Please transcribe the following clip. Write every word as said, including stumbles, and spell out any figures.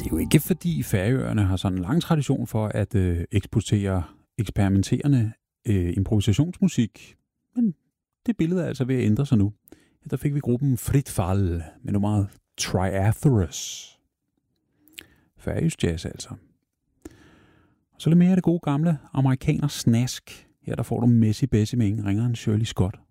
Det er jo ikke, fordi Færøerne har sådan en lang tradition for at øh, eksportere eksperimenterende øh, improvisationsmusik. Men det billede er altså ved at ændre sig nu. Ja, der fik vi gruppen Fritt Fall med nummeret Triatherus. Færøsk jazz altså. Og så lidt mere af det gode gamle amerikaner snask. Her der får du Messy Bessie med ingen ringer end Shirley Scott.